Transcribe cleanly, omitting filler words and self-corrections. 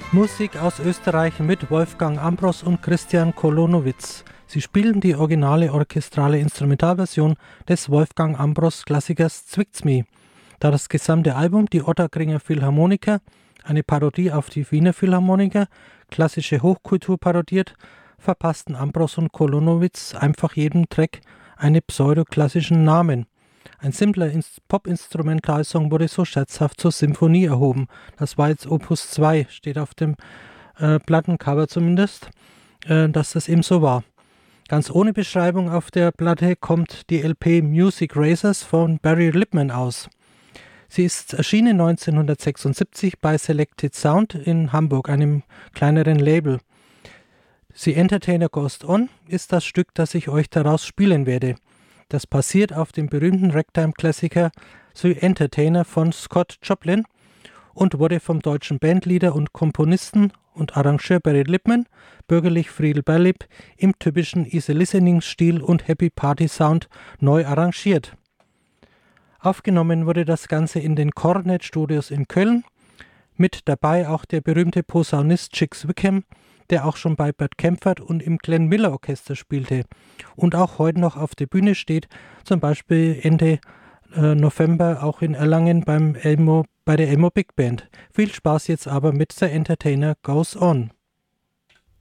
Musik aus Österreich mit Wolfgang Ambros und Christian Kolonowitz. Sie spielen die originale orchestrale Instrumentalversion des Wolfgang Ambros Klassikers Zwickt's Mi. Da das gesamte Album die Ottakringer Philharmoniker, eine Parodie auf die Wiener Philharmoniker, klassische Hochkultur parodiert, verpassten Ambros und Kolonowitz einfach jedem Track einen pseudoklassischen Namen. Ein simpler Pop-Instrumentalsong wurde so scherzhaft zur Symphonie erhoben. Das war jetzt Opus 2, steht auf dem Plattencover zumindest, dass das eben so war. Ganz ohne Beschreibung auf der Platte kommt die LP Music Racers von Barry Lippmann aus. Sie ist erschienen 1976 bei Selected Sound in Hamburg, einem kleineren Label. The Entertainer Goes On ist das Stück, das ich euch daraus spielen werde. Das basiert auf dem berühmten Ragtime-Klassiker The Entertainer von Scott Joplin und wurde vom deutschen Bandleader und Komponisten und Arrangeur Barry Lippmann, bürgerlich Friedel Berlip, im typischen Easy-Listening-Stil und Happy-Party-Sound neu arrangiert. Aufgenommen wurde das Ganze in den Cornet Studios in Köln, mit dabei auch der berühmte Posaunist Chicks Wickham, der auch schon bei Bert Kaempfert und im Glenn Miller Orchester spielte und auch heute noch auf der Bühne steht, zum Beispiel Ende November auch in Erlangen bei der Elmo Big Band. Viel Spaß jetzt aber mit The Entertainer Goes On.